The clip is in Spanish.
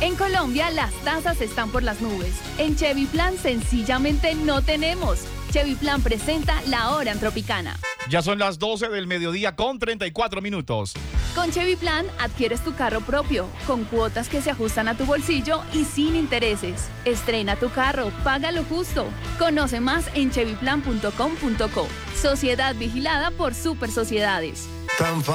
En Colombia las tasas están por las nubes. En Chevy Plan sencillamente no tenemos. Chevy Plan presenta La Hora en Tropicana. Ya son las 12 del mediodía con 34 minutos. Con Chevy Plan adquieres tu carro propio, con cuotas que se ajustan a tu bolsillo y sin intereses. Estrena tu carro, paga lo justo. Conoce más en chevyplan.com.co. Sociedad vigilada por Super Sociedades.